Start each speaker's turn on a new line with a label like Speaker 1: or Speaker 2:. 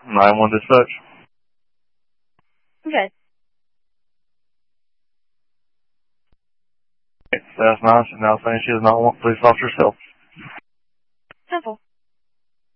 Speaker 1: 9-1 dispatch.
Speaker 2: Okay.
Speaker 1: Staff 9 is now saying she does not want police officer's help.